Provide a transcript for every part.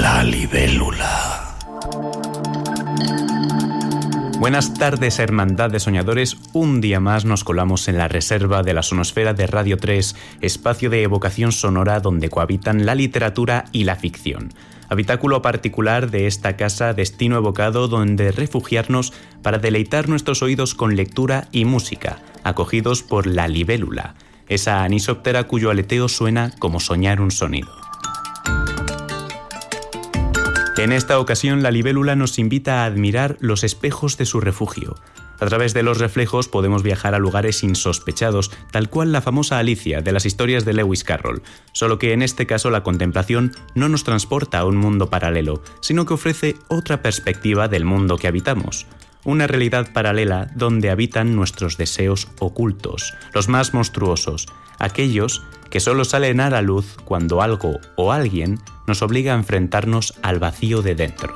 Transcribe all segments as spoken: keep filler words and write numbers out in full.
La libélula. Buenas tardes, hermandad de soñadores. Un día más nos colamos en la reserva de la sonosfera de Radio tres, espacio de evocación sonora donde cohabitan la literatura y la ficción. Habitáculo particular de esta casa, destino evocado donde refugiarnos para deleitar nuestros oídos con lectura y música, acogidos por la libélula, esa anisóptera cuyo aleteo suena como soñar un sonido. En esta ocasión, la libélula nos invita a admirar los espejos de su refugio. A través de los reflejos podemos viajar a lugares insospechados, tal cual la famosa Alicia de las historias de Lewis Carroll, solo que en este caso la contemplación no nos transporta a un mundo paralelo, sino que ofrece otra perspectiva del mundo que habitamos. Una realidad paralela donde habitan nuestros deseos ocultos, los más monstruosos, aquellos que solo salen a la luz cuando algo o alguien nos obliga a enfrentarnos al vacío de dentro.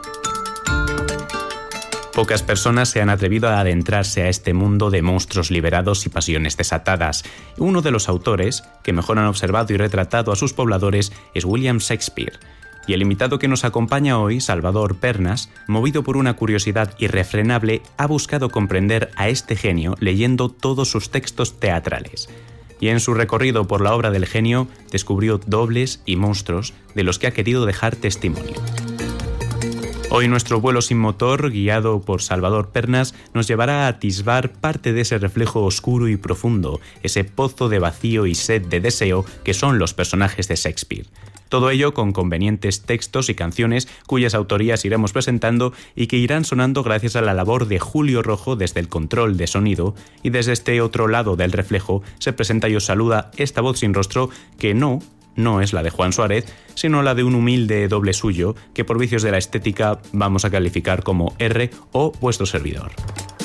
Pocas personas se han atrevido a adentrarse a este mundo de monstruos liberados y pasiones desatadas. Uno de los autores que mejor han observado y retratado a sus pobladores es William Shakespeare. Y el invitado que nos acompaña hoy, Salvador Pernas, movido por una curiosidad irrefrenable, ha buscado comprender a este genio leyendo todos sus textos teatrales. Y en su recorrido por la obra del genio descubrió dobles y monstruos de los que ha querido dejar testimonio. Hoy nuestro vuelo sin motor, guiado por Salvador Pernas, nos llevará a atisbar parte de ese reflejo oscuro y profundo, ese pozo de vacío y sed de deseo que son los personajes de Shakespeare. Todo ello con convenientes textos y canciones cuyas autorías iremos presentando y que irán sonando gracias a la labor de Julio Rojo desde el control de sonido, y desde este otro lado del reflejo se presenta y os saluda esta voz sin rostro que no, no es la de Juan Suárez, sino la de un humilde doble suyo que por vicios de la estética vamos a calificar como R o vuestro servidor.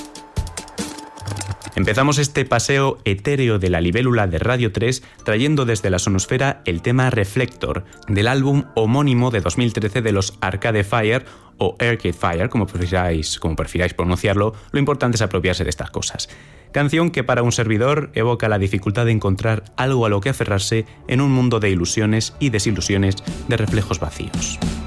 Empezamos este paseo etéreo de la libélula de Radio tres trayendo desde la sonosfera el tema Reflector del álbum homónimo de dos mil trece de los Arcade Fire o Arcade Fire, como prefiráis, como prefiráis pronunciarlo. Lo importante es apropiarse de estas cosas. Canción que para un servidor evoca la dificultad de encontrar algo a lo que aferrarse en un mundo de ilusiones y desilusiones, de reflejos vacíos.